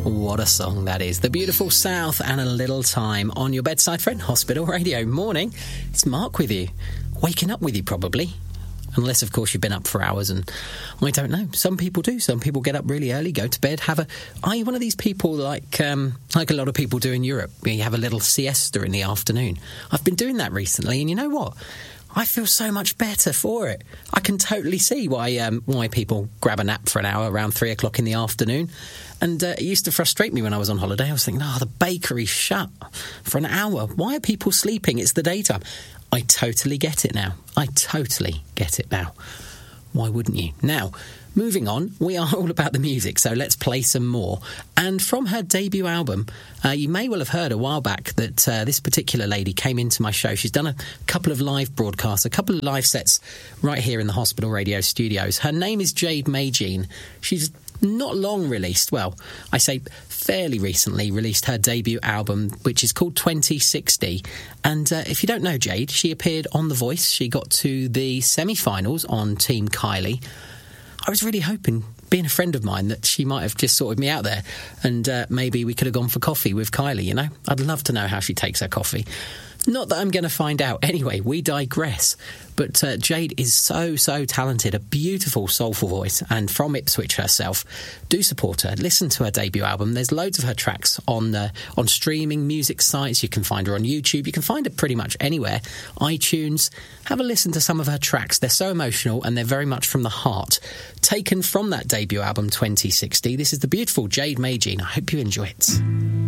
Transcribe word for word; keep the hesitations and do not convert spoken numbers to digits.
What a song that is. The Beautiful South and A Little Time on your bedside friend, Hospital Radio. Morning, it's Mark with you. Waking up with you, probably. Unless, of course, you've been up for hours, and I don't know. Some people do. Some people get up really early, go to bed, have a... Are you one of these people like um, like a lot of people do in Europe, where you have a little siesta in the afternoon? I've been doing that recently, and you know what? I feel so much better for it. I can totally see why um, why people grab a nap for an hour around three o'clock in the afternoon. And uh, it used to frustrate me when I was on holiday. I was thinking, oh, the bakery's shut for an hour. Why are people sleeping? It's the daytime. I totally get it now. I totally get it now. Why wouldn't you? Now, moving on, we are all about the music, so let's play some more. And from her debut album, uh, you may well have heard a while back that uh, this particular lady came into my show. She's done a couple of live broadcasts, a couple of live sets right here in the Hospital Radio studios. Her name is Jade Magine. She's not long released, well, I say fairly recently released her debut album, which is called twenty sixty. And uh, if you don't know Jade, she appeared on The Voice. She got to the semi-finals on Team Kylie. I was really hoping, being a friend of mine, that she might have just sorted me out there, and uh, maybe we could have gone for coffee with Kylie, you know? I'd love to know how she takes her coffee. Not that I'm going to find out. Anyway, we digress. But uh, Jade is so, so talented, a beautiful, soulful voice, and from Ipswich herself. Do support her. Listen to her debut album. There's loads of her tracks on uh, on streaming music sites. You can find her on YouTube. You can find her pretty much anywhere. iTunes. Have a listen to some of her tracks. They're so emotional, and they're very much from the heart. Taken from that debut album, twenty sixty. This is the beautiful Jade Magine. I hope you enjoy it.